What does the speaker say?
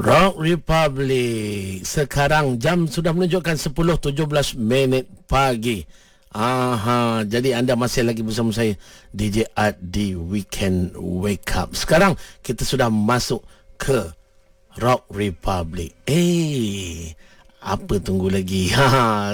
Rock Republic. Sekarang jam sudah menunjukkan 10.17 minit pagi. Jadi anda masih lagi bersama saya DJ Art di Weekend Wake Up. Sekarang kita sudah masuk ke Rock Republic. Apa tunggu lagi?